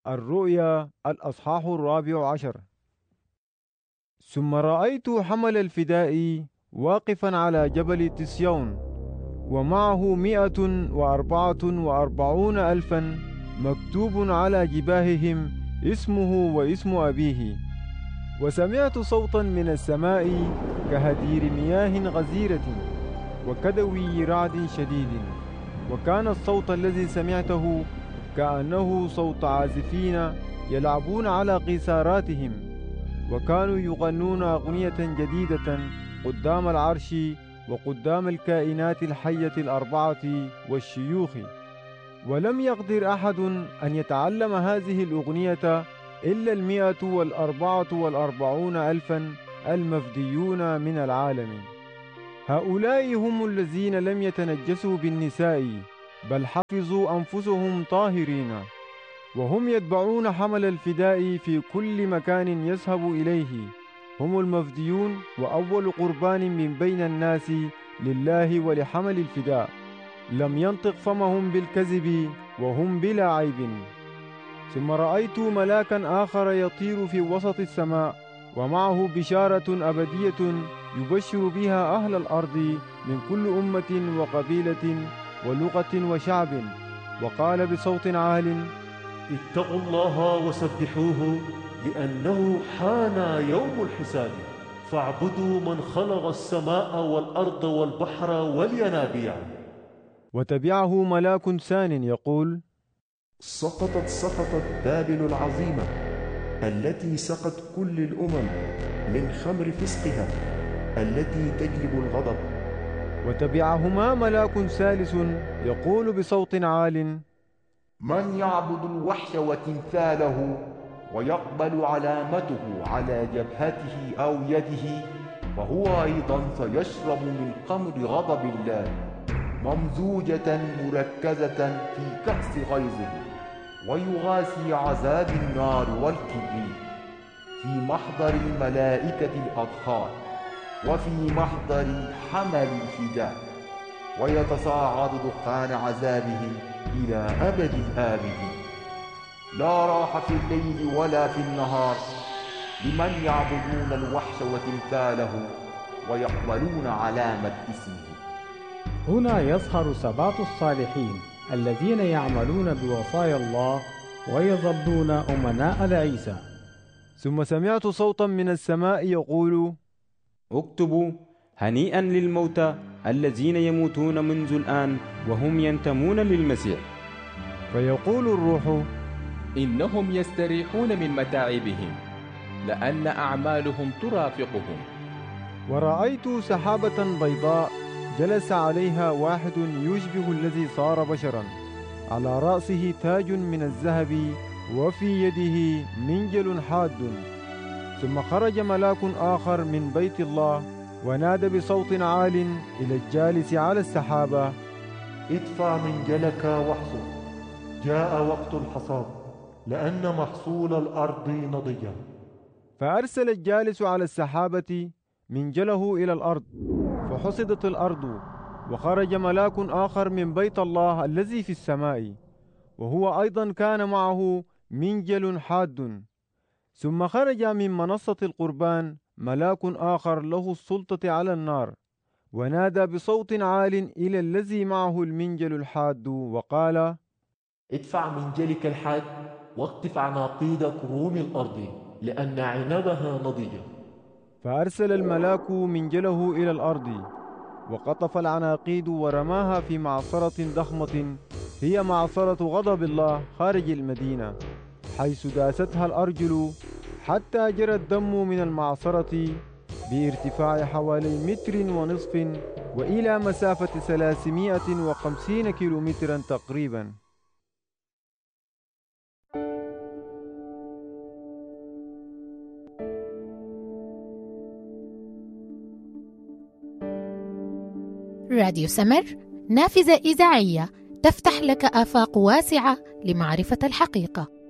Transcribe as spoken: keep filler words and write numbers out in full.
الرؤيا الأصحاح الرابع عشر. ثم رأيت حمل الفداء واقفا على جبل تسيون، ومعه مئة وأربعة وأربعون ألفا، مكتوب على جباههم اسمه واسم أبيه. وسمعت صوتا من السماء كهدير مياه غزيرة وكدوي رعد شديد، وكان الصوت الذي سمعته كأنه صوت عازفين يلعبون على قيثاراتهم، وكانوا يغنون أغنية جديدة قدام العرش وقدام الكائنات الحية الأربعة والشيوخ. ولم يقدر أحد أن يتعلم هذه الأغنية إلا المئة والأربعة والأربعون ألفا المفديون من العالم. هؤلاء هم الذين لم يتنجسوا بالنساء، بل حفظوا أنفسهم طاهرين، وهم يتبعون حمل الفداء في كل مكان يذهب إليه. هم المفديون وأول قربان من بين الناس لله ولحمل الفداء. لم ينطق فمهم بالكذب وهم بلا عيب. ثم رأيت ملاكا آخر يطير في وسط السماء، ومعه بشارة أبدية يبشر بها أهل الأرض من كل أمة وقبيلة ولغة وشعب، وقال بصوت عال: اتقوا الله وسبحوه، لأنه حان يوم الحساب. فاعبدوا من خلق السماء والأرض والبحر والينابيع. وتبعه ملاك ثان يقول: سقطت سقطت بابل العظيمة، التي سقت كل الأمم من خمر فسقها، التي تجلب الغضب. وتبعهما ملاك ثالث يقول بصوت عال: من يعبد الوحش وتمثاله ويقبل علامته على جبهته أو يده، فهو أيضا سيشرب من خمر غضب الله، ممزوجة مركزة في كأس غيظه، ويغاسي عذاب النار والكبريت، في محضر الملائكة الأطهار وفي محضر حمل الفداء، ويتصاعد دخان عذابهم إلى أبد الآبدين. لا راحة في الليل ولا في النهار لمن يعبدون الوحش وتمثاله ويقبلون علامة اسمه. هنا يظهر سبعة الصالحين الذين يعملون بوصايا الله ويظلون أمناء لعيسى. ثم سمعت صوتا من السماء يقول: اكتبوا: هنيئا للموتى الذين يموتون منذ الآن وهم ينتمون للمسيح. فيقول الروح: إنهم يستريحون من متاعبهم، لأن أعمالهم ترافقهم. ورأيت سحابة بيضاء جلس عليها واحد يشبه الذي صار بشرا، على رأسه تاج من الذهب، وفي يده منجل حاد. ثم خرج ملاك آخر من بيت الله ونادى بصوت عال إلى الجالس على السحابة: ادفع منجلك واحصد، جاء وقت الحصاد، لأن محصول الأرض نضج. فأرسل الجالس على السحابة منجله إلى الأرض، فحصدت الأرض. وخرج ملاك آخر من بيت الله الذي في السماء، وهو أيضا كان معه منجل حاد. ثم خرج من منصة القربان ملاك آخر له السلطة على النار، ونادى بصوت عال إلى الذي معه المنجل الحاد وقال: ادفع منجلك الحاد واقطف عناقيد كروم الأرض، لأن عنبها نضج. فأرسل الملاك منجله إلى الأرض، وقطف العناقيد ورماها في معصرة ضخمة، هي معصرة غضب الله خارج المدينة، حيث داستها الأرجل حتى جرى الدم من المعصرة بارتفاع حوالي متر ونصف، وإلى مسافة ثلاثمائة وخمسين كيلومترا تقريبا. راديو سمر، نافذة إذاعية تفتح لك آفاق واسعة لمعرفة الحقيقة.